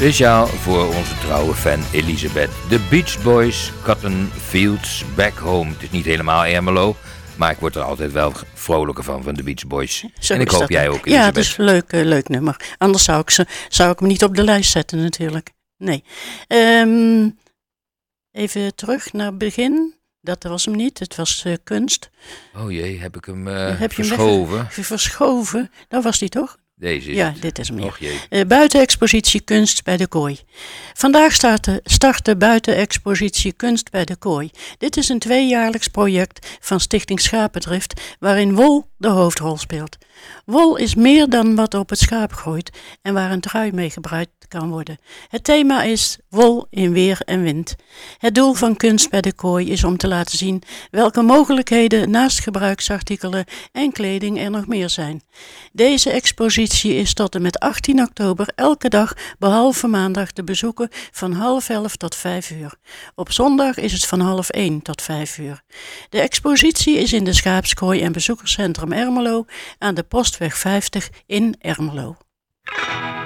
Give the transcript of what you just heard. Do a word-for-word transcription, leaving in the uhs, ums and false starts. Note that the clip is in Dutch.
Speciaal voor onze trouwe fan Elisabeth. The Beach Boys, Cotton Fields, Back Home. Het is niet helemaal Ermelo, maar ik word er altijd wel vrolijker van, van de Beach Boys. Zo en ik hoop dat. jij ook, Ja, Elisabeth. het is een leuk, uh, leuk nummer. Anders zou ik, ze, zou ik hem niet op de lijst zetten natuurlijk. Nee. Um, even terug naar het begin. Dat was hem niet, het was uh, kunst. Oh jee, heb ik hem uh, heb je verschoven? Hem weg, verschoven, dat was die toch? Deze is ja, het. dit is hem. Och, jee. Uh, buitenexpositie Kunst bij de Kooi. Vandaag start de, start de buitenexpositie Kunst bij de Kooi. Dit is een tweejaarlijks project van Stichting Schapendrift, waarin wol de hoofdrol speelt. Wol is meer dan wat op het schaap groeit en waar een trui mee gebruikt kan worden. Het thema is wol in weer en wind. Het doel van Kunst bij de Kooi is om te laten zien welke mogelijkheden naast gebruiksartikelen en kleding er nog meer zijn. Deze expositie is tot en met achttien oktober elke dag behalve maandag te bezoeken van half elf tot vijf uur. Op zondag is het van half één tot vijf uur. De expositie is in de Schaapskooi en Bezoekerscentrum Ermelo aan de Postweg vijftig in Ermelo.